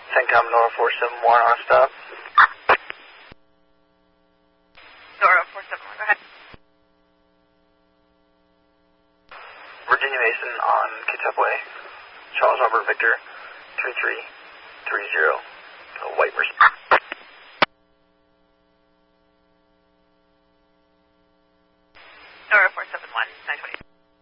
CENTCOM Nora 471 on stop. Nora 471, go ahead. Virginia Mason on Kitsap Way. Charles Robert Victor 3330. White Mercy. Nora 471, 920.